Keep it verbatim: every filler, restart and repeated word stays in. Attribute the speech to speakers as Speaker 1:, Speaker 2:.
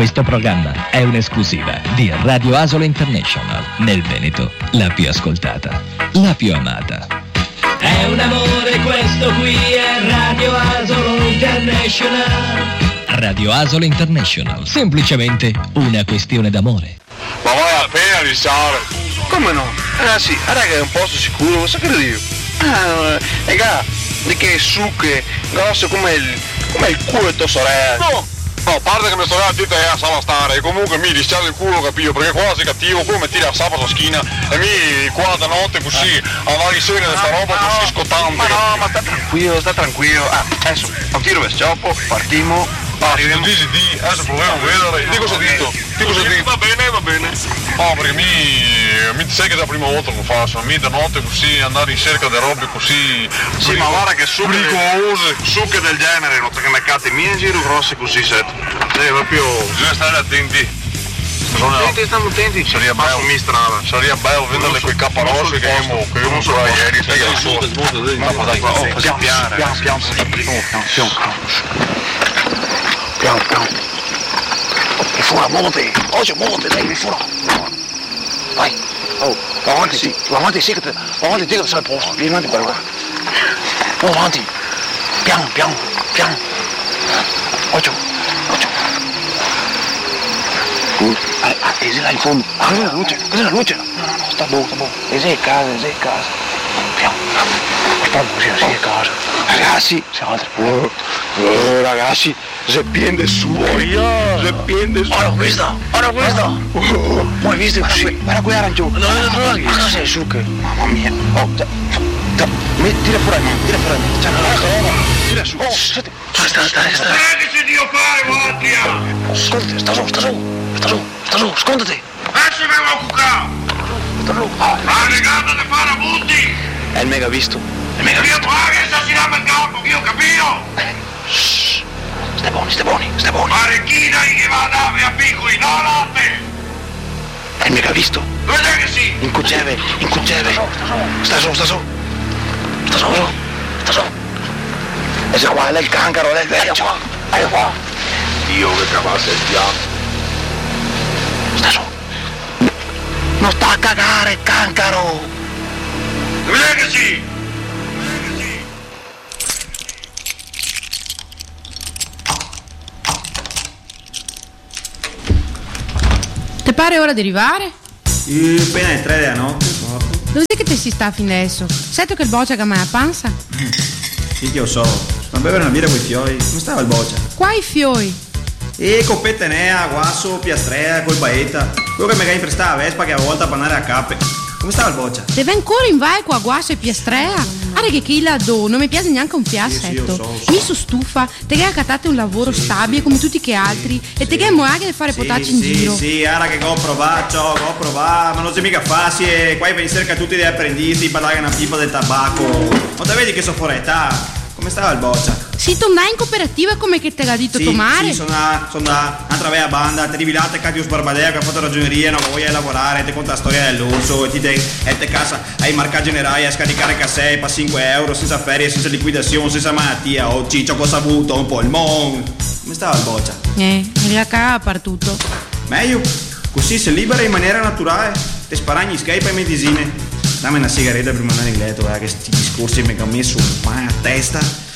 Speaker 1: Questo programma è un'esclusiva di Radio Asolo International. Nel Veneto, la più ascoltata, la più amata.
Speaker 2: È un amore questo qui, è Radio Asolo International.
Speaker 1: Radio Asolo International, semplicemente una questione d'amore.
Speaker 3: Ma vale la pena risale?
Speaker 4: Come no? Eh sì, guarda che è un posto sicuro, sa che io. Ah, raga, di che sucche, grosso come il, come il culo di tua sorella.
Speaker 3: No! No, a parte che mia sorella di te sa stare, e comunque mi rischiare il culo, capito? Perché qua sei cattivo, come mi tira a sabato la schiena e mi qua da notte così, a vari sera di sta roba così scottante.
Speaker 4: Ma no, ma sta tranquillo, sta tranquillo. Ah, adesso, un tiro per scioppo, partiamo.
Speaker 3: Ah, se tu dici di, adesso proviamo a vedere. Di cosa dito? Di cosa dito? Va bene, va bene. No, perché mi, mi sai che è la prima volta che lo faccio, mi da notte così, andare in cerca di robe così.
Speaker 4: Sì, ma guarda che sucche
Speaker 3: pericolose.
Speaker 4: Sucche del genere, non che mercati miei in giro grossi così, set.
Speaker 3: Sì, proprio, bisogna stare attenti.
Speaker 4: Stiamo attenti, stiamo attenti.
Speaker 3: Sarebbe bello, mi strada. Sarebbe bello vedere quei caparossi che abbiamo che non so ieri, sai che non so.
Speaker 4: Ma dai, piano, piano, piano, piano, piano, piano. E fuori, muoviti, oggi muoviti, dai, di fuori. Vai, oh, va avanti, sì, va avanti, sì, che te, va avanti, dico che sei al posto, vieni avanti per ora. Va avanti, piano, piano, piano. Oggi, oggi. Good. Ah, ah, è là in fondo. Ah, cos'è la luce? Cos'è la luce? No, no, no, sta buono, sta buono. E sei a casa, sei a casa. Piano. Aspetta, così, sei a casa. Ragazzi, siamo altri. Oh, oh, ragazzi, se piende su, se piende su. Ora questa, ora questa. Oh, ma hai visto? Guarda qui arancione. No, no, no, no. Cosa sei su che? Mamma mia. Oh, tira fuori, tira fuori. C'è una roba. Tira su. Oh, stai, stai, stai, stai.
Speaker 3: Che c'è Dio fare, guardia?
Speaker 4: Scondati, sta su, sta su. Sta su, sta su, scondati!
Speaker 3: Adesso mi avevo cuccato!
Speaker 4: Sta su!
Speaker 3: Ma legato di fare avuti!
Speaker 4: È il mega visto! È il mega
Speaker 3: Io
Speaker 4: visto!
Speaker 3: paga e assassinava il campo, che io capito!
Speaker 4: Shhh! Stai buoni, stai buoni, stai buoni!
Speaker 3: Marechina che va a dare a piccoli, no notte!
Speaker 4: È il mega visto!
Speaker 3: Dove che sì?
Speaker 4: In cuceve, in cuceve! Sta su, sta su! Sta su, su! Sta su! E se qua, è il cancaro, è il vecchio qua! È qua!
Speaker 3: Dio che cavasse il piatto!
Speaker 4: Sta su! Non sta a cagare, cancaro!
Speaker 3: Dove che sì?
Speaker 5: Ti pare ora di arrivare?
Speaker 6: Eh, appena le tre della notte.
Speaker 5: Dove sei che ti si sta fin adesso? Sento che il boccia che mi ha la panza?
Speaker 6: Sì che lo so, sto a bere una birra con i fiori. Come stava il boccia?
Speaker 5: Qua i fiori.
Speaker 6: E coppetta nea, guasso, piastrea, col baeta. Quello che mi ha imprestato a Vespa che a volta per andare a cappe. Come stava il boccia?
Speaker 5: Deve ancora in vai qua guasso e piastrea? Guarda che chi la do, non mi piace neanche un fiassetto.
Speaker 6: Sì, sì, lo so, lo so.
Speaker 5: Mi so stufa, te che accattate un lavoro
Speaker 6: sì,
Speaker 5: stabile
Speaker 6: sì,
Speaker 5: come tutti che altri
Speaker 6: sì,
Speaker 5: e te che muoia di fare
Speaker 6: sì,
Speaker 5: potacci
Speaker 6: sì,
Speaker 5: in giro.
Speaker 6: Sì, sì, ora che ho provato, ho provato, ma non si mica facile. Qua in cerca tutti degli apprendisti, parlare una pipa del tabacco. Non te vedi che so fuori età? Come stava il boccia?
Speaker 5: Si torna in cooperativa come che te l'ha detto
Speaker 6: sì,
Speaker 5: Tomare?
Speaker 6: Sì, sono da, sono da un'altra vecchia banda, ti rivelate Catius Barbadea che ha fatto ragioneria, non voglia lavorare, ti conta la storia dell'orso e ti de, e te casa ai marcaggi generali a scaricare cassei per cinque euro senza ferie, senza liquidazione, senza malattia, oh ciccio cosa ha avuto, un polmone. Come stava il boccia?
Speaker 5: Eh, mi la caga per tutto.
Speaker 6: Meglio, così si libera in maniera naturale, ti sparagni scape e medicine. Dammi una sigaretta prima di andare in letto, eh, che sti discorsi mi hanno messo ma a testa.